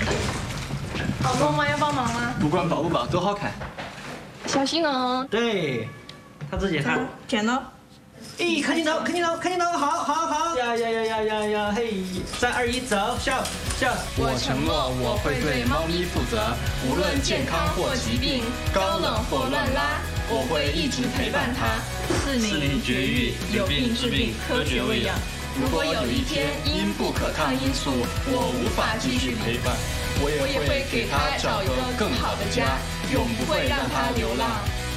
好痛吗？要帮忙吗？ 不管保不保都好看。 小心哦。 对，他自己看。 剪了。 咦，看镜头，看镜头，看镜头，好！呀！嘿，3、2、1，走，笑。 我承诺我会对猫咪负责，无论健康或疾病，高冷或乱拉，我会一直陪伴它。 适龄绝育，有病治病，科学喂养。如果有一天因不可抗因素，我无法继续陪伴，我也会给它找个更好的家，永不会让它流浪。